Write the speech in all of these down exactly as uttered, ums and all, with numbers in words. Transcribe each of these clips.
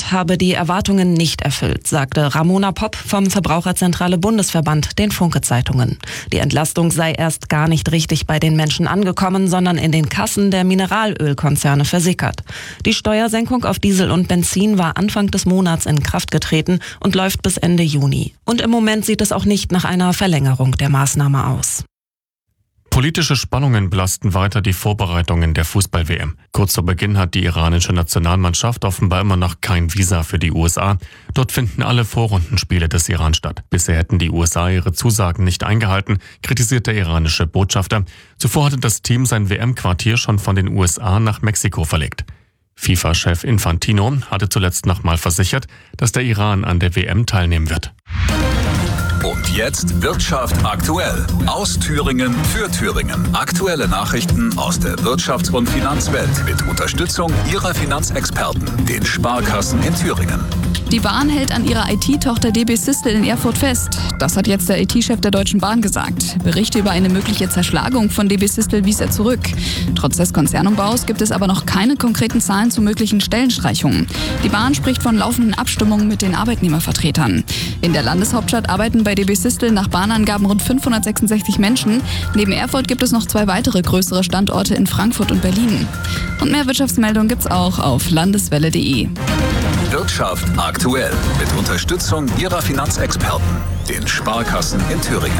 Start habe die Erwartungen nicht erfüllt, sagte Ramona Popp vom Verbraucherzentrale Bundesverband den Funke-Zeitungen. Die Entlastung sei erst gar nicht richtig bei den Menschen angekommen, sondern in den Kassen der Mineralölkonzerne versickert. Die Steuersenkung auf Diesel und Benzin war Anfang des Monats in Kraft getreten und läuft bis Ende Juni. Und im Moment sieht es auch nicht nach einer Verlängerung der Maßnahme aus. Politische Spannungen belasten weiter die Vorbereitungen der Fußball-W M. Kurz vor Beginn hat die iranische Nationalmannschaft offenbar immer noch kein Visa für die U S A. Dort finden alle Vorrundenspiele des Iran statt. Bisher hätten die U S A ihre Zusagen nicht eingehalten, kritisiert der iranische Botschafter. Zuvor hatte das Team sein W M-Quartier schon von den U S A nach Mexiko verlegt. FIFA-Chef Infantino hatte zuletzt nochmal versichert, dass der Iran an der W M teilnehmen wird. Und jetzt Wirtschaft aktuell. Aus Thüringen für Thüringen. Aktuelle Nachrichten aus der Wirtschafts- und Finanzwelt mit Unterstützung Ihrer Finanzexperten, den Sparkassen in Thüringen. Die Bahn hält an ihrer I T-Tochter D B Systel in Erfurt fest. Das hat jetzt der I T-Chef der Deutschen Bahn gesagt. Berichte über eine mögliche Zerschlagung von D B Systel wies er zurück. Trotz des Konzernumbaus gibt es aber noch keine konkreten Zahlen zu möglichen Stellenstreichungen. Die Bahn spricht von laufenden Abstimmungen mit den Arbeitnehmervertretern. In der Landeshauptstadt arbeiten bei D B Systel nach Bahnangaben rund fünfhundertsechsundsechzig Menschen. Neben Erfurt gibt es noch zwei weitere größere Standorte in Frankfurt und Berlin. Und mehr Wirtschaftsmeldungen gibt's auch auf landeswelle punkt de. Wirtschaft aktuell mit Unterstützung Ihrer Finanzexperten, den Sparkassen in Thüringen.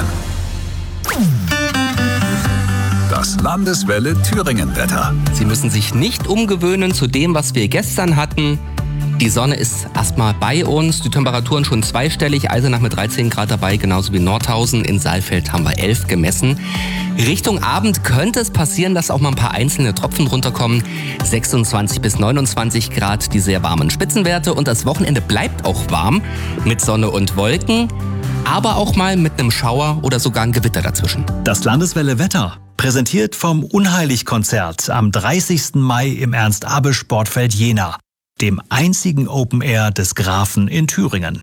Das Landeswelle Thüringen-Wetter. Sie müssen sich nicht umgewöhnen zu dem, was wir gestern hatten. Die Sonne ist erstmal bei uns, die Temperaturen schon zweistellig, Eisenach mit dreizehn Grad dabei, genauso wie Nordhausen. In Saalfeld haben wir elf gemessen. Richtung Abend könnte es passieren, dass auch mal ein paar einzelne Tropfen runterkommen. sechsundzwanzig bis neunundzwanzig Grad, die sehr warmen Spitzenwerte. Und das Wochenende bleibt auch warm mit Sonne und Wolken, aber auch mal mit einem Schauer oder sogar ein Gewitter dazwischen. Das Landeswelle Wetter, präsentiert vom Unheilig-Konzert am dreißigsten Mai im Ernst-Abbe-Sportfeld Jena, dem einzigen Open Air des Grafen in Thüringen.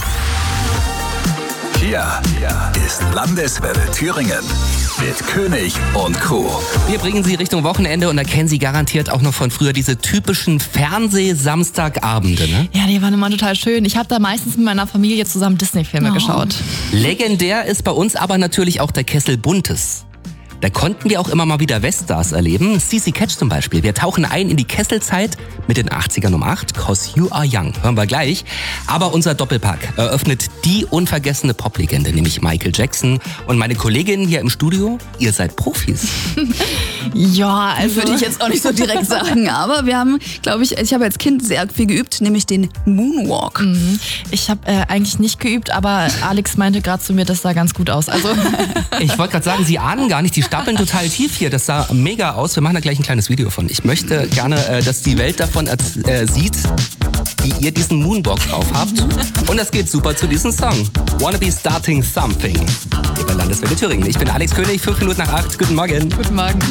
Hier ist Landeswelle Thüringen mit König und Co. Wir bringen Sie Richtung Wochenende und da kennen Sie garantiert auch noch von früher diese typischen Fernseh-Samstagabende, ne? Ja, die waren immer total schön. Ich habe da meistens mit meiner Familie zusammen Disney-Filme oh. geschaut. Legendär ist bei uns aber natürlich auch der Kessel Buntes. Da konnten wir auch immer mal wieder Weststars erleben. Cici Catch zum Beispiel. Wir tauchen ein in die Kesselzeit mit den achtzigern um acht. Cause You Are Young. Hören wir gleich. Aber unser Doppelpack eröffnet die unvergessene Poplegende, nämlich Michael Jackson. Und meine Kolleginnen hier im Studio, ihr seid Profis. Ja, also würde ich jetzt auch nicht so direkt sagen. Aber wir haben, glaube ich, ich habe als Kind sehr viel geübt, nämlich den Moonwalk. Mhm. Ich habe äh, eigentlich nicht geübt, aber Alex meinte gerade zu mir, das sah ganz gut aus. Also ich wollte gerade sagen, Sie ahnen gar nicht, die stapeln total tief hier. Das sah mega aus. Wir machen da gleich ein kleines Video von. Ich möchte gerne, äh, dass die Welt davon äh, sieht, wie ihr diesen Moonwalk drauf habt. Und das geht super zu diesem Song. Wanna be starting something. Hier bei Landeswelle Thüringen. Ich bin Alex König, fünf Minuten nach acht. Guten Morgen. Guten Morgen.